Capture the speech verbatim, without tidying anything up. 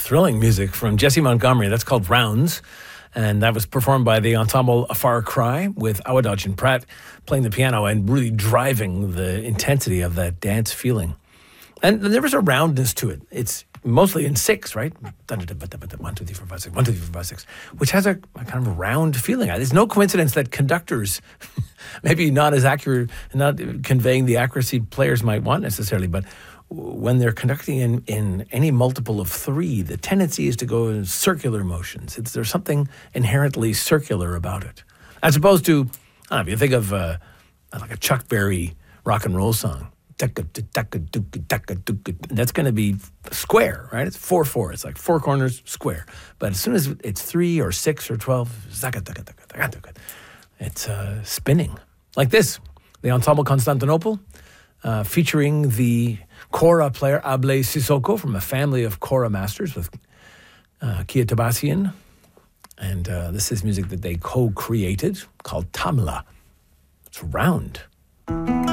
thrilling music from Jesse Montgomery. That's called Rounds. And that was performed by the ensemble A Far Cry with Awadodjin Pratt playing the piano and really driving the intensity of that dance feeling. And there was a roundness to it. It's mostly in six, right? One, two, three, four, five, six. One, two, three, four, five, six. Which has a, a kind of a round feeling. There's no coincidence that conductors, maybe not as accurate, not conveying the accuracy players might want necessarily, but when they're conducting in, in any multiple of three, the tendency is to go in circular motions. It's, there's something inherently circular about it. As opposed to, I don't know, if you think of uh, like a Chuck Berry rock and roll song, that's going to be square, right? It's four four. It's like four corners, square. But as soon as it's three or six or twelve, it's uh, spinning. Like this, the Ensemble Constantinople, uh, featuring the kora player Ablay Sissoko from a family of kora masters with uh, Kia Tabassian. And uh, this is music that they co-created called Tamla. It's round.